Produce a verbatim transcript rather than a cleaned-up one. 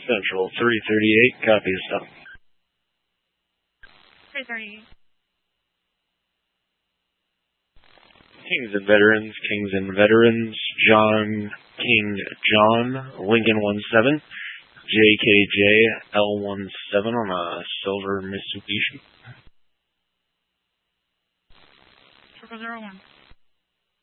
Central three thirty-eight, copy stop. three thirty-eight. Kings and Veterans, Kings and Veterans, John King John, Lincoln one seven, J K J L one seven on a silver Mitsubishi. Triple zero one.